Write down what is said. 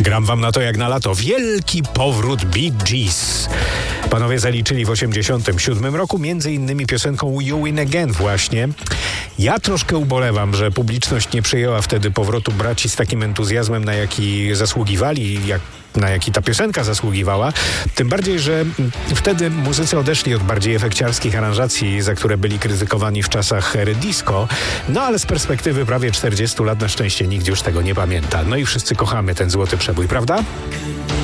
Gram wam na to jak na lato. Wielki powrót Bee Gees. Panowie zaliczyli w 1987 roku między innymi piosenką You Win Again właśnie. Ja troszkę ubolewam, że publiczność nie przyjęła wtedy powrotu braci z takim entuzjazmem, na jaki zasługiwali, na jaki ta piosenka zasługiwała. Tym bardziej, że wtedy muzycy odeszli od bardziej efekciarskich aranżacji, za które byli krytykowani w czasach ery disco. No ale z perspektywy prawie 40 lat na szczęście nikt już tego nie pamięta. No i wszyscy kochamy ten złoty przebój, prawda?